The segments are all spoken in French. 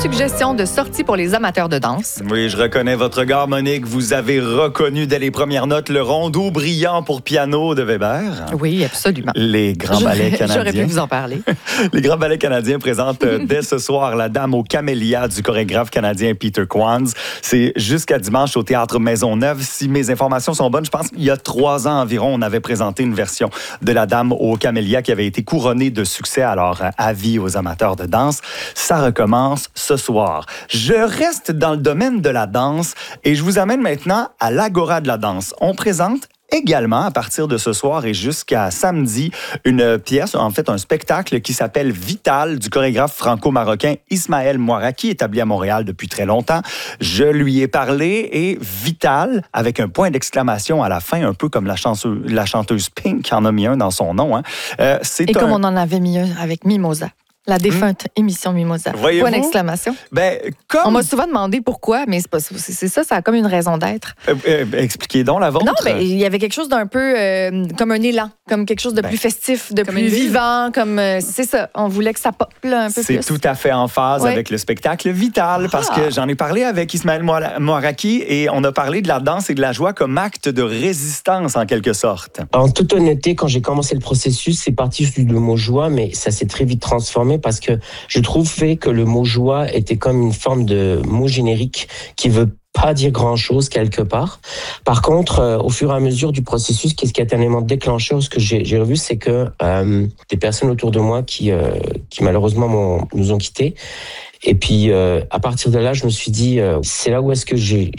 suggestions de sorties pour les amateurs de danse. Oui, je reconnais votre regard, Monique. Vous avez reconnu dès les premières notes le rondeau brillant pour piano de Weber. Oui, absolument. Les grands ballets canadiens. J'aurais pu vous en parler. Les grands ballets canadiens présentent dès ce soir La Dame aux camélias du chorégraphe canadien Peter Kwanz. C'est jusqu'à dimanche au Théâtre Maisonneuve. Si mes informations sont bonnes, je pense qu'il y a 3 ans environ, on avait présenté une version de La Dame aux camélias qui avait été couronnée de succès. Alors, avis aux amateurs de danse, ça recommence ce soir. Je reste dans le domaine de la danse et je vous amène maintenant à l'Agora de la danse. On présente également, à partir de ce soir et jusqu'à samedi, une pièce, en fait un spectacle qui s'appelle Vital du chorégraphe franco-marocain Ismaël Moiraki, établi à Montréal depuis très longtemps. Je lui ai parlé et Vital, avec un point d'exclamation à la fin, un peu comme la chanteuse Pink qui en a mis un dans son nom. Comme on en avait mis un avec Mimosa. La défunte émission Mimosa. Voyez-vous? Point d'exclamation. On m'a souvent demandé pourquoi, mais c'est ça a comme une raison d'être. Expliquez donc la vôtre. Non, mais il y avait quelque chose d'un peu comme un élan, comme quelque chose de plus festif, de plus vivant, c'est ça. On voulait que ça pop là, un peu plus. C'est tout à fait en phase avec le spectacle Vital, parce que j'en ai parlé avec Ismaël Moiraki et on a parlé de la danse et de la joie comme acte de résistance en quelque sorte. En toute honnêteté, quand j'ai commencé le processus, c'est parti du mot joie, mais ça s'est très vite transformé parce que je trouvais que le mot joie était comme une forme de mot générique qui veut pas dire grand-chose quelque part. Par contre, au fur et à mesure du processus, qu'est-ce qui a un élément déclencheur, ce que j'ai revu, c'est que des personnes autour de moi qui malheureusement nous ont quittés. Et puis, à partir de là, je me suis dit, c'est là où est-ce que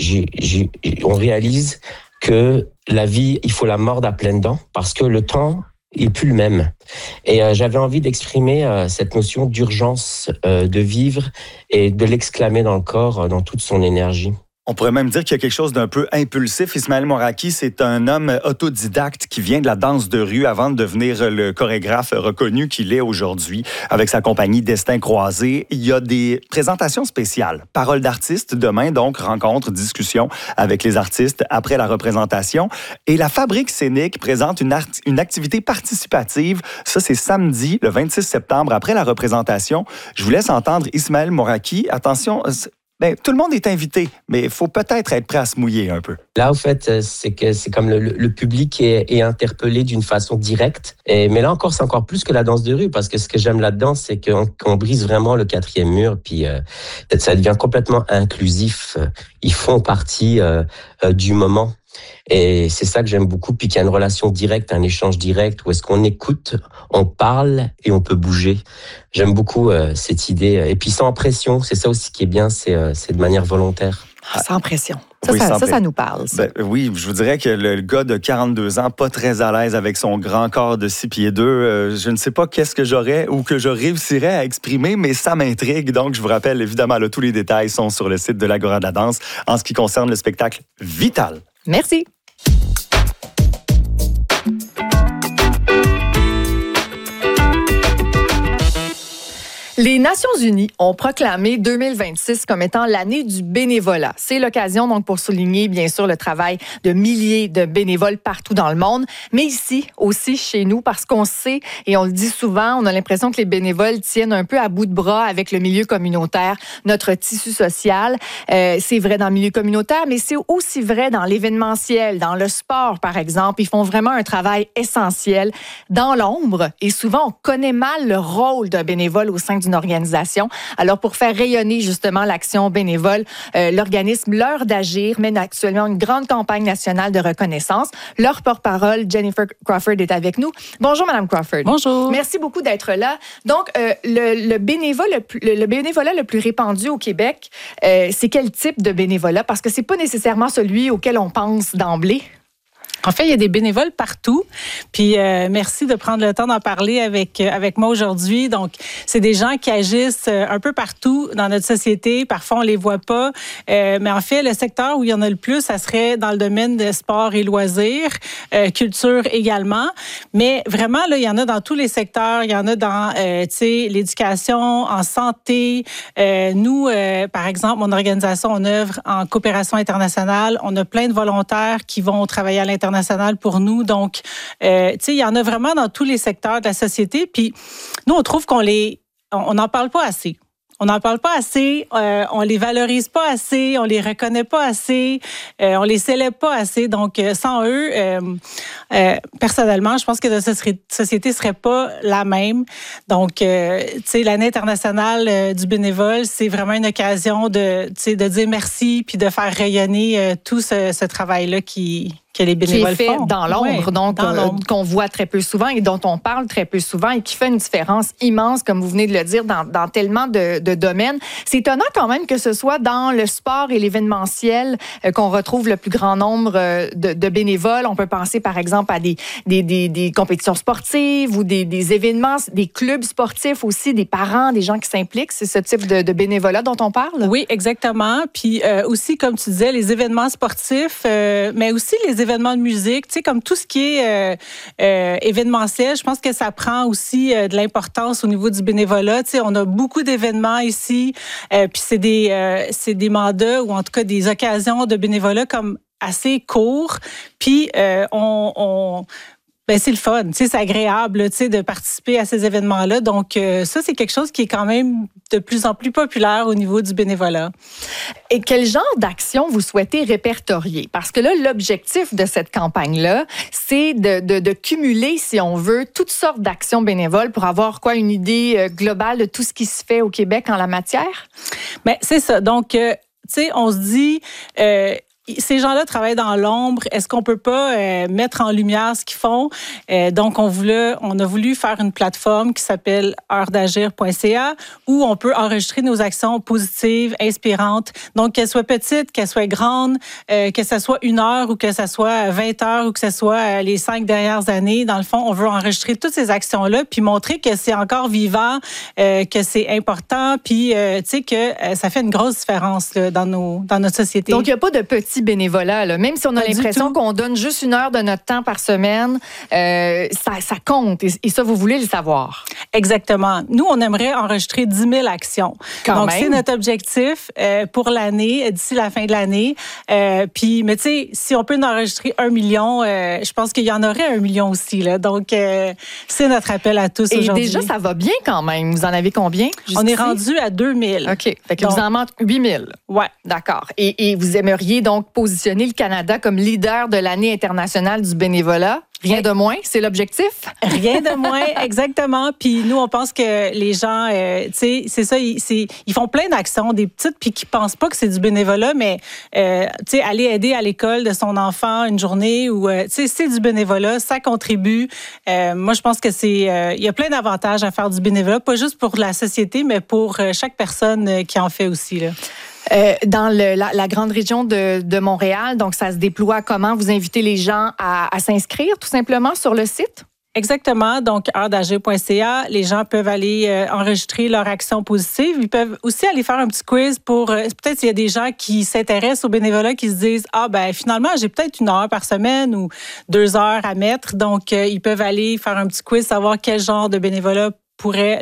on réalise que la vie, il faut la mordre à pleines dents parce que le temps il n'est plus le même. Et j'avais envie d'exprimer cette notion d'urgence de vivre et de l'exclamer dans le corps, dans toute son énergie. On pourrait même dire qu'il y a quelque chose d'un peu impulsif. Ismaël Moiraki, c'est un homme autodidacte qui vient de la danse de rue avant de devenir le chorégraphe reconnu qu'il est aujourd'hui avec sa compagnie Destin Croisé. Il y a des présentations spéciales. Paroles d'artistes demain, donc rencontre, discussion avec les artistes après la représentation. Et la Fabrique scénique présente une activité participative. Ça, c'est samedi, le 26 septembre, après la représentation. Je vous laisse entendre Ismaël Moiraki. Attention, tout le monde est invité, mais il faut peut-être être prêt à se mouiller un peu. Là, au fait, c'est comme le public est interpellé d'une façon directe. Mais là encore, c'est encore plus que la danse de rue, parce que ce que j'aime là-dedans, c'est qu'on brise vraiment le 4e mur, puis ça devient complètement inclusif. Ils font partie du moment. Et c'est ça que j'aime beaucoup, puis qu'il y a une relation directe, un échange direct, où est-ce qu'on écoute, on parle et on peut bouger. J'aime beaucoup cette idée. Et puis sans pression, c'est ça aussi qui est bien, c'est de manière volontaire. Sans pression. Ça nous parle. Oui, je vous dirais que le gars de 42 ans, pas très à l'aise avec son grand corps de 6 pieds 2, je ne sais pas qu'est-ce que j'aurais ou que je réussirais à exprimer, mais ça m'intrigue. Donc, je vous rappelle, évidemment, tous les détails sont sur le site de l'Agora de la danse en ce qui concerne le spectacle Vital. Merci. Les Nations unies ont proclamé 2026 comme étant l'année du bénévolat. C'est l'occasion donc pour souligner bien sûr le travail de milliers de bénévoles partout dans le monde, mais ici aussi chez nous parce qu'on sait et on le dit souvent, on a l'impression que les bénévoles tiennent un peu à bout de bras avec le milieu communautaire, notre tissu social. C'est vrai dans le milieu communautaire, mais c'est aussi vrai dans l'événementiel, dans le sport par exemple. Ils font vraiment un travail essentiel dans l'ombre et souvent on connaît mal le rôle d'un bénévole au sein d'une organisation. Alors, pour faire rayonner justement l'action bénévole, l'organisme L'Heure d'agir mène actuellement une grande campagne nationale de reconnaissance. Leur porte-parole, Jennifer Crawford, est avec nous. Bonjour, Madame Crawford. Bonjour. Merci beaucoup d'être là. Donc, le bénévolat le plus répandu au Québec, c'est quel type de bénévolat? Parce que c'est pas nécessairement celui auquel on pense d'emblée. En fait, il y a des bénévoles partout. Puis merci de prendre le temps d'en parler avec moi aujourd'hui. Donc, c'est des gens qui agissent un peu partout dans notre société. Parfois, on les voit pas. Mais en fait, le secteur où il y en a le plus, ça serait dans le domaine de sport et loisirs, culture également. Mais vraiment, là, il y en a dans tous les secteurs. Il y en a dans, l'éducation, en santé. Nous, par exemple, mon organisation, on œuvre en coopération internationale. On a plein de volontaires qui vont travailler à l'international pour nous. Donc, il y en a vraiment dans tous les secteurs de la société. Puis, nous, on trouve qu'on n'en parle pas assez. on n'en parle pas assez, on les valorise pas assez, on les reconnaît pas assez, on les célèbre pas assez. Donc, sans eux, personnellement, je pense que notre société serait pas la même. Donc, tu sais, l'année internationale du bénévole, c'est vraiment une occasion de dire merci puis de faire rayonner tout ce travail-là que les bénévoles qui est fait font. dans l'ombre, donc qu'on voit très peu souvent et dont on parle très peu souvent et qui fait une différence immense, comme vous venez de le dire, dans tellement de domaines. C'est étonnant quand même que ce soit dans le sport et l'événementiel qu'on retrouve le plus grand nombre de bénévoles. On peut penser par exemple à des compétitions sportives ou des événements, des clubs sportifs aussi, des parents, des gens qui s'impliquent. C'est ce type de bénévolat dont on parle? Oui, exactement. Puis aussi, comme tu disais, les événements sportifs, mais aussi les événements de musique, tu sais, comme tout ce qui est événementiel, je pense que ça prend aussi de l'importance au niveau du bénévolat. Tu sais, on a beaucoup d'événements ici, puis c'est des mandats ou en tout cas des occasions de bénévolat comme assez courts, puis ben, c'est le fun, tu sais, c'est agréable, tu sais, de participer à ces événements-là. Donc, ça, c'est quelque chose qui est quand même de plus en plus populaire au niveau du bénévolat. Et quel genre d'action vous souhaitez répertorier? Parce que là, l'objectif de cette campagne-là, c'est de cumuler, si on veut, toutes sortes d'actions bénévoles pour avoir une idée globale de tout ce qui se fait au Québec en la matière? Bien, c'est ça. Donc, tu sais, on se dit... ces gens-là travaillent dans l'ombre. Est-ce qu'on peut pas mettre en lumière ce qu'ils font? Donc, on a voulu faire une plateforme qui s'appelle heuredagir.ca où on peut enregistrer nos actions positives, inspirantes. Donc, qu'elles soient petites, qu'elles soient grandes, que ça soit 1 heure ou que ça soit 20 heures ou que ça soit les 5 dernières années. Dans le fond, on veut enregistrer toutes ces actions-là puis montrer que c'est encore vivant, que c'est important, puis tu sais que ça fait une grosse différence là, dans notre société. Donc, il n'y a pas de petits bénévolat, là. Même si on a l'impression qu'on donne juste 1 heure de notre temps par semaine, ça compte. Et ça, vous voulez le savoir. Exactement. Nous, on aimerait enregistrer 10 000 actions. Donc, c'est notre objectif pour l'année, d'ici la fin de l'année. Puis, mais tu sais, si on peut en enregistrer 1 million, je pense qu'il y en aurait 1 million aussi. Là. Donc, c'est notre appel à tous aujourd'hui. Et déjà, ça va bien quand même. Vous en avez combien? On est rendu à 2 000. OK. Fait que vous en manque 8 000. Ouais. D'accord. Et vous aimeriez donc positionner le Canada comme leader de l'année internationale du bénévolat. Rien de moins, c'est l'objectif? Rien de moins, exactement. Puis nous, on pense que les gens, tu sais, c'est ça, ils font plein d'actions, des petites, puis qui pensent pas que c'est du bénévolat, mais, tu sais, aller aider à l'école de son enfant une journée ou, tu sais, c'est du bénévolat, ça contribue. Moi, je pense que il y a plein d'avantages à faire du bénévolat, pas juste pour la société, mais pour chaque personne qui en fait aussi, là. Dans la grande région de Montréal, donc ça se déploie comment? Vous invitez les gens à s'inscrire tout simplement sur le site? Exactement. Donc, heuredagir.ca, les gens peuvent aller enregistrer leur action positive. Ils peuvent aussi aller faire un petit quiz pour... peut-être s'il y a des gens qui s'intéressent au bénévolat, qui se disent « Ah, ben finalement, j'ai peut-être 1 heure par semaine ou 2 heures à mettre. » Donc, ils peuvent aller faire un petit quiz, savoir quel genre de bénévolat pourrait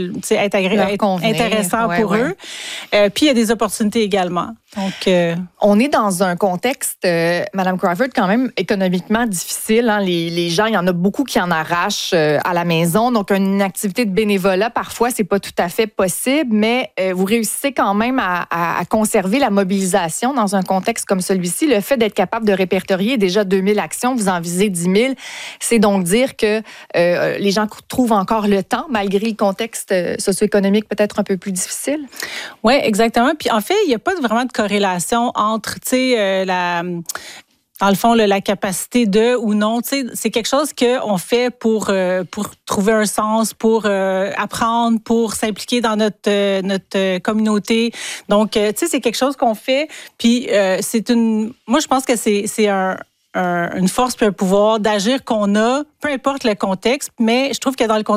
être intéressant pour eux. Puis, il y a des opportunités également. Donc, on est dans un contexte, Mme Crawford, quand même économiquement difficile. Hein? Les gens, il y en a beaucoup qui en arrachent à la maison. Donc, une activité de bénévolat, parfois, c'est pas tout à fait possible, mais vous réussissez quand même à conserver la mobilisation dans un contexte comme celui-ci. Le fait d'être capable de répertorier déjà 2000 actions, vous en visez 10 000, c'est donc dire que les gens trouvent encore le temps, malgré le contexte socio-économique peut-être un peu plus difficile. Oui, exactement. Puis en fait, il n'y a pas vraiment de corrélation entre, tu sais, dans le fond, la capacité de ou non. Tu sais, c'est quelque chose qu'on fait pour trouver un sens, pour apprendre, pour s'impliquer dans notre communauté. Donc, tu sais, c'est quelque chose qu'on fait. Puis, moi, je pense que c'est une force puis un pouvoir d'agir qu'on a, peu importe le contexte, mais je trouve que dans le contexte